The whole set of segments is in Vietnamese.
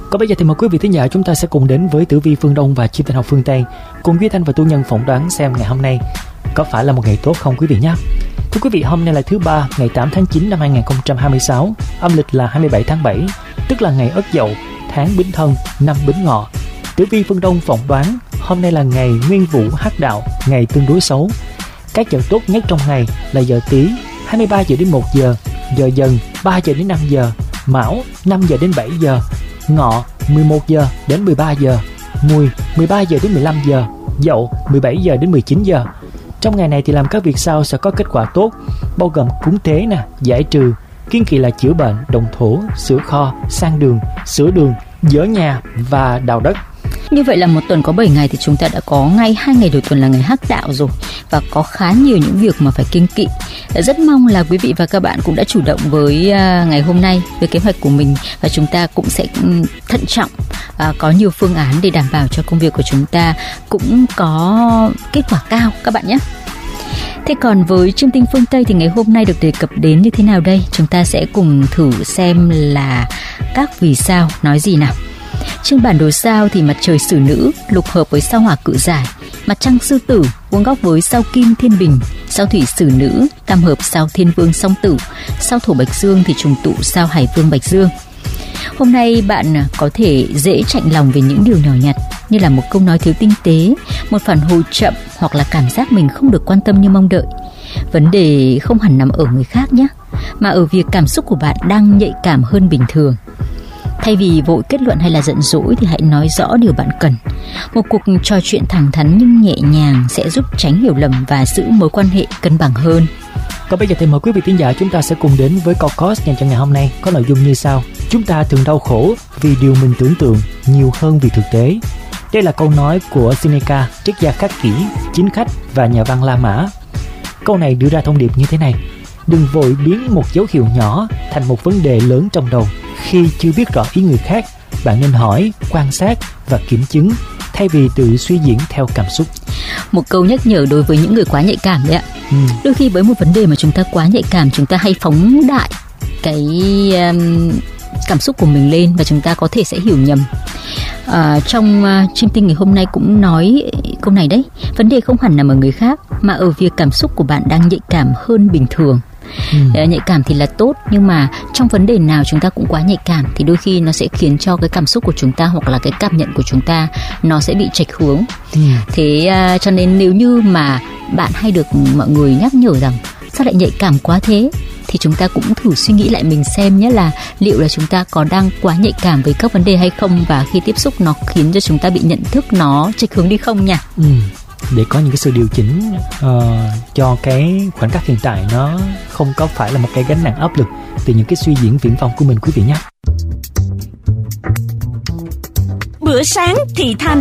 Còn bây giờ thì mời quý vị thính giả chúng ta sẽ cùng đến với Tử Vi phương Đông và Chim Tinh học phương Tây, cùng Duy Thanh và Tu Nhân phỏng đoán xem ngày hôm nay có phải là một ngày tốt không quý vị nhé. Thưa quý vị, hôm nay là thứ Ba, ngày 8 tháng 9 năm 2026, âm lịch là 27 tháng 7, tức là ngày Ất Dậu, tháng Bính Thân, năm Bính Ngọ. Tử Vi phương Đông phỏng đoán hôm nay là ngày Nguyên Vũ Hắc Đạo, ngày tương đối xấu. Các giờ tốt nhất trong ngày là giờ Tý 23 giờ đến 1 giờ, giờ Dần 3 giờ đến 5 giờ, Mão 5 giờ đến 7 giờ, Ngọ 11 giờ đến 13 giờ, Mùi 13 giờ đến 15 giờ, Dậu 17 giờ đến 19 giờ. Trong ngày này thì làm các việc sau sẽ có kết quả tốt, bao gồm cúng tế giải trừ, kiêng kỵ là chữa bệnh, động thổ, sửa kho, sang đường, sửa đường, dỡ nhà và đào đất. Như vậy là một tuần có 7 ngày thì chúng ta đã có ngay 2 ngày đầu tuần là ngày Hắc Đạo rồi, và có khá nhiều những việc mà phải kiêng kỵ. Rất mong là quý vị và các bạn cũng đã chủ động với ngày hôm nay, với kế hoạch của mình, và chúng ta cũng sẽ thận trọng, có nhiều phương án để đảm bảo cho công việc của chúng ta cũng có kết quả cao các bạn nhé. Thế còn với Chim Tinh phương Tây thì ngày hôm nay được đề cập đến như thế nào đây? Chúng ta sẽ cùng thử xem là các vì sao nói gì nào. Trên bản đồ sao thì mặt trời Xử Nữ lục hợp với sao Hỏa Cự Giải, mặt trăng Sư Tử vuông góc với sao Kim Thiên Bình, sao Thủy Xử Nữ tam hợp sao Thiên Vương Song Tử, sao Thổ Bạch Dương thì trùng tụ sao Hải Vương Bạch Dương. Hôm nay bạn có thể dễ chạnh lòng về những điều nhỏ nhặt, như là một câu nói thiếu tinh tế, một phản hồi chậm, hoặc là cảm giác mình không được quan tâm như mong đợi. Vấn đề không hẳn nằm ở người khác nhé, mà ở việc cảm xúc của bạn đang nhạy cảm hơn bình thường. Thay vì vội kết luận hay là giận dỗi thì hãy nói rõ điều bạn cần. Một cuộc trò chuyện thẳng thắn nhưng nhẹ nhàng sẽ giúp tránh hiểu lầm và giữ mối quan hệ cân bằng hơn. Còn bây giờ thì mời quý vị thính giả chúng ta sẽ cùng đến với câu course dành cho ngày hôm nay, có nội dung như sau: chúng ta thường đau khổ vì điều mình tưởng tượng nhiều hơn vì thực tế. Đây là câu nói của Seneca, triết gia khắc kỷ, chính khách và nhà văn La Mã. Câu này đưa ra thông điệp như thế này: đừng vội biến một dấu hiệu nhỏ thành một vấn đề lớn trong đầu. Khi chưa biết rõ ý người khác, bạn nên hỏi, quan sát và kiểm chứng, thay vì tự suy diễn theo cảm xúc. Một câu nhắc nhở đối với những người quá nhạy cảm đấy ạ. Đôi khi với một vấn đề mà chúng ta quá nhạy cảm, chúng ta hay phóng đại cái cảm xúc của mình lên và chúng ta có thể sẽ hiểu nhầm. Trong Chim Tinh ngày hôm nay cũng nói câu này đấy: vấn đề không hẳn nằm ở người khác, mà ở việc cảm xúc của bạn đang nhạy cảm hơn bình thường. Nhạy cảm thì là tốt, nhưng mà trong vấn đề nào chúng ta cũng quá nhạy cảm thì đôi khi nó sẽ khiến cho cái cảm xúc của chúng ta hoặc là cái cảm nhận của chúng ta nó sẽ bị chệch hướng. Thế cho nên nếu như mà bạn hay được mọi người nhắc nhở rằng sao lại nhạy cảm quá thế, thì chúng ta cũng thử suy nghĩ lại mình xem nhé, là liệu là chúng ta có đang quá nhạy cảm với các vấn đề hay không, và khi tiếp xúc nó khiến cho chúng ta bị nhận thức nó chệch hướng đi không nhỉ? Để có những cái sự điều chỉnh cho cái khoảnh khắc hiện tại, nó không có phải là một cái gánh nặng áp lực từ những cái suy diễn viển vông của mình quý vị nhé. Bữa sáng thị thành.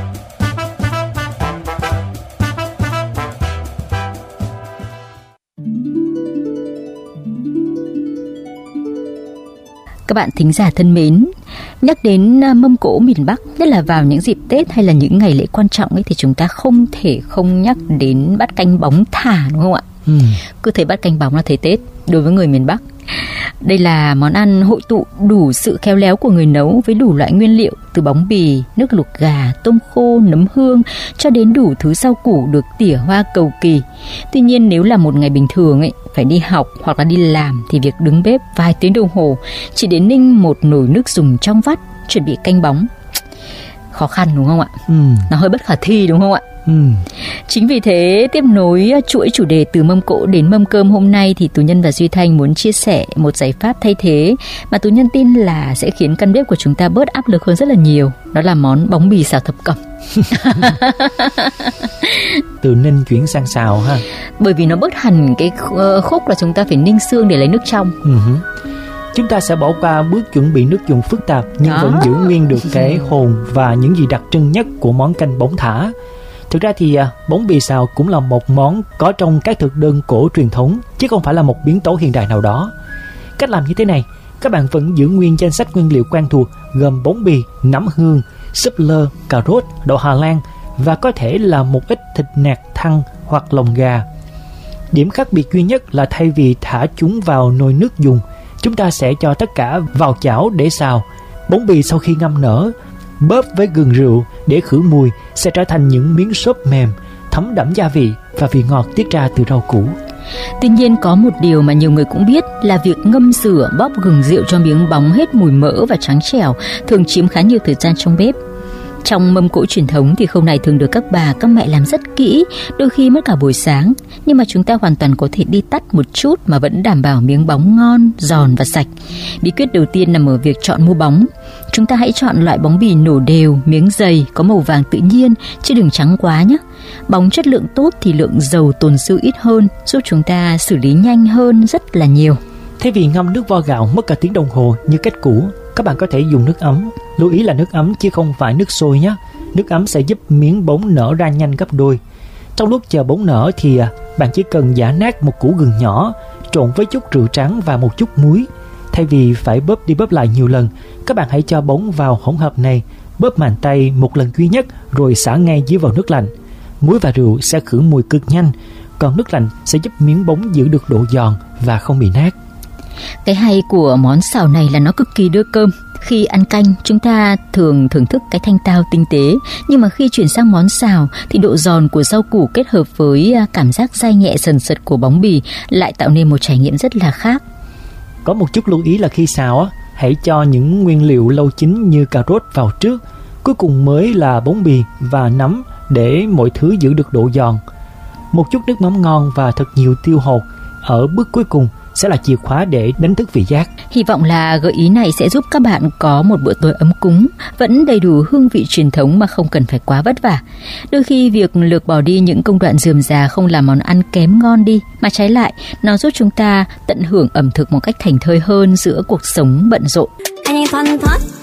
Các bạn thính giả thân mến, nhắc đến mâm cỗ miền Bắc, nhất là vào những dịp Tết hay là những ngày lễ quan trọng ấy, thì chúng ta không thể không nhắc đến bát canh bóng thả, đúng không ạ? Cứ thấy bát canh bóng là thấy Tết đối với người miền Bắc. Đây là món ăn hội tụ đủ sự khéo léo của người nấu với đủ loại nguyên liệu, từ bóng bì, nước luộc gà, tôm khô, nấm hương cho đến đủ thứ rau củ được tỉa hoa cầu kỳ. Tuy nhiên nếu là một ngày bình thường ấy, phải đi học hoặc là đi làm thì việc đứng bếp vài tiếng đồng hồ chỉ để ninh một nồi nước dùng trong vắt chuẩn bị canh bóng khó khăn, đúng không ạ? Nó hơi bất khả thi, đúng không ạ? Chính vì thế, tiếp nối chuỗi chủ đề từ mâm cỗ đến mâm cơm hôm nay thì Tú Nhân và Duy Thanh muốn chia sẻ một giải pháp thay thế mà Tú Nhân tin là sẽ khiến căn bếp của chúng ta bớt áp lực hơn rất là nhiều. Đó là món bóng bì xào thập cẩm. Từ ninh chuyển sang xào ha. Bởi vì nó bớt hẳn cái khúc là chúng ta phải ninh xương để lấy nước trong. Chúng ta sẽ bỏ qua bước chuẩn bị nước dùng phức tạp, nhưng vẫn giữ nguyên được cái hồn và những gì đặc trưng nhất của món canh bóng thả. Thực ra thì bóng bì xào cũng là một món có trong các thực đơn cổ truyền thống, chứ không phải là một biến tấu hiện đại nào đó. Cách làm như thế này: các bạn vẫn giữ nguyên danh sách nguyên liệu quen thuộc gồm bóng bì, nấm hương, súp lơ, cà rốt, đậu Hà Lan và có thể là một ít thịt nạc thăn hoặc lòng gà. Điểm khác biệt duy nhất là thay vì thả chúng vào nồi nước dùng, chúng ta sẽ cho tất cả vào chảo để xào. Bóng bì sau khi ngâm nở, bóp với gừng rượu để khử mùi sẽ trở thành những miếng xốp mềm, thấm đẫm gia vị và vị ngọt tiết ra từ rau củ. Tuy nhiên có một điều mà nhiều người cũng biết là việc ngâm rửa bóp gừng rượu cho miếng bóng hết mùi mỡ và trắng trẻo thường chiếm khá nhiều thời gian trong bếp. Trong mâm cỗ truyền thống thì khâu này thường được các bà, các mẹ làm rất kỹ, đôi khi mất cả buổi sáng. Nhưng mà chúng ta hoàn toàn có thể đi tắt một chút mà vẫn đảm bảo miếng bóng ngon, giòn và sạch. Bí quyết đầu tiên nằm ở việc chọn mua bóng. Chúng ta hãy chọn loại bóng bì nổ đều, miếng dày, có màu vàng tự nhiên, chứ đừng trắng quá nhé. Bóng chất lượng tốt thì lượng dầu tồn dư ít hơn, giúp chúng ta xử lý nhanh hơn rất là nhiều. Thay vì ngâm nước vo gạo mất cả tiếng đồng hồ như cách cũ, các bạn có thể dùng nước ấm. Lưu ý là nước ấm chứ không phải nước sôi nhé. Nước ấm sẽ giúp miếng bóng nở ra nhanh gấp đôi. Trong lúc chờ bóng nở thì bạn chỉ cần giã nát một củ gừng nhỏ, trộn với chút rượu trắng và một chút muối. Thay vì phải bóp đi bóp lại nhiều lần, các bạn hãy cho bóng vào hỗn hợp này, bóp màn tay một lần duy nhất rồi xả ngay dưới vào nước lạnh. Muối và rượu sẽ khử mùi cực nhanh, còn nước lạnh sẽ giúp miếng bóng giữ được độ giòn và không bị nát. Cái hay của món xào này là nó cực kỳ đưa cơm. Khi ăn canh, chúng ta thường thưởng thức cái thanh tao tinh tế, nhưng mà khi chuyển sang món xào thì độ giòn của rau củ kết hợp với cảm giác dai nhẹ sần sật của bóng bì lại tạo nên một trải nghiệm rất là khác. Có một chút lưu ý là khi xào hãy cho những nguyên liệu lâu chín như cà rốt vào trước, cuối cùng mới là bóng bì và nấm để mọi thứ giữ được độ giòn. Một chút nước mắm ngon và thật nhiều tiêu hột ở bước cuối cùng sẽ là chìa khóa để đánh thức vị giác. Hy vọng là gợi ý này sẽ giúp các bạn có một bữa tối ấm cúng, vẫn đầy đủ hương vị truyền thống mà không cần phải quá vất vả. Đôi khi việc lược bỏ đi những công đoạn rườm rà không làm món ăn kém ngon đi, mà trái lại nó giúp chúng ta tận hưởng ẩm thực một cách thành thơi hơn giữa cuộc sống bận rộn. Anh thoăn thoắt